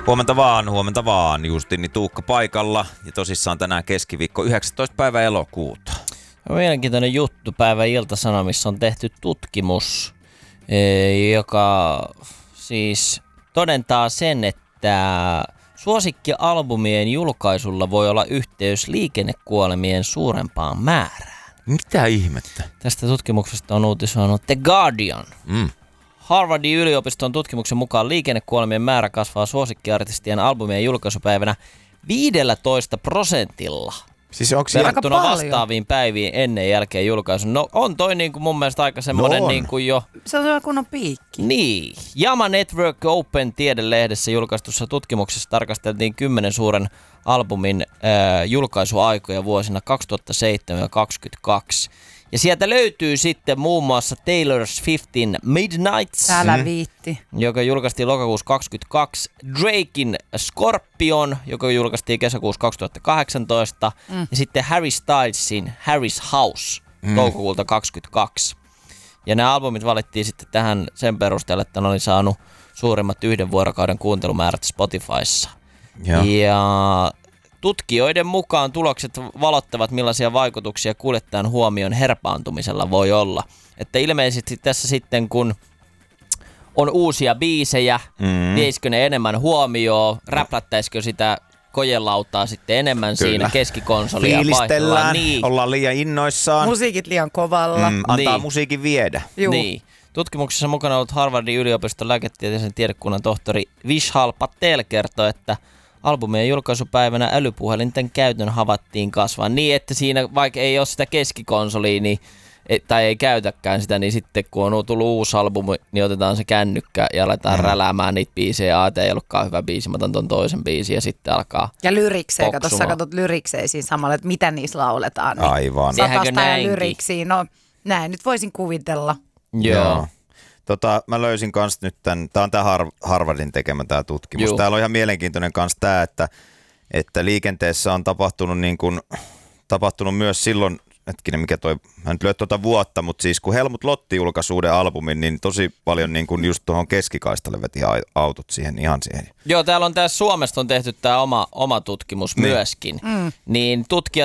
Huomenta vaan. Justini Tuukka paikalla ja tosissaan tänään keskiviikko 19. päivä elokuuta. Mielenkiintoinen juttu. Päivän Ilta-Sanomissa on tehty tutkimus, joka siis todentaa sen, että suosikkialbumien julkaisulla voi olla yhteys liikennekuolemien suurempaan määrään. Mitä ihmettä? Tästä tutkimuksesta on uutisoinut The Guardian. Harvardin yliopiston tutkimuksen mukaan liikennekuolemien määrä kasvaa suosikkiartistien albumien julkaisupäivänä 15%. Siis onko verrattuna vastaaviin päiviin ennen ja jälkeen julkaisun. No on toi niinku mun mielestä aika semmoinen niinku jo... Se on semmoinen kunnon piikki. Niin. JAMA Network Open tiedelehdessä julkaistussa tutkimuksessa tarkasteltiin 10 suuren albumin julkaisuaikoja vuosina 2007 ja 2022. Ja sieltä löytyy sitten muun muassa Taylor's 15 Midnights, joka julkaistiin lokakuussa 2022, Draken Scorpion, joka julkaistiin kesäkuussa 2018, ja sitten Harry Stylesin Harry's House toukokuulta 2022. Ja nämä albumit valittiin sitten tähän sen perusteella, että ne oli saanut suurimmat yhden vuorokauden kuuntelumäärät Spotifyssa. Ja tutkijoiden mukaan tulokset valottavat, millaisia vaikutuksia kuljettajan huomion herpaantumisella voi olla. Että ilmeisesti tässä sitten, kun on uusia biisejä, veisikö ne enemmän huomioon, räplättäisikö sitä kojelautaa sitten enemmän siinä keskikonsolia. Fiilistellään, niin. Ollaan liian innoissaan. Musiikit liian kovalla. Antaa musiikin viedä. Niin. Tutkimuksessa mukana ollut Harvardin yliopiston lääketieteellisen tiedekunnan tohtori Vishal Patel kertoi, että albumien julkaisupäivänä älypuhelinten käytön havaittiin kasvaa niin, että siinä vaikka ei ole sitä keskikonsolia tai ei käytäkään sitä, niin sitten kun on tullut uusi albumi, niin otetaan se kännykkä ja aletaan räläämään niitä biisejä. Ei ollutkaan hyvä biisi, mä otan ton toisen biisin ja sitten alkaa ja lyriksejä, kato sä katsot lyriksejä siinä samalla, että mitä niissä lauletaan. Niin aivan. Satasta ja lyriksiin, no näin nyt voisin kuvitella. Joo. Mä löysin kans nyt tää on tää Harvardin tekemä tää tutkimus. Täällä on ihan mielenkiintoinen kans tää, että liikenteessä on tapahtunut myös silloin, mä nyt löydän tuota vuotta, mutta siis kun Helmut Lotti julkaisi uuden albumin, niin tosi paljon niin kuin just tuohon keskikaistalle veti autot ihan siihen. Joo, täällä on Suomesta on tehty tää oma tutkimus myöskin. Niin tutkijat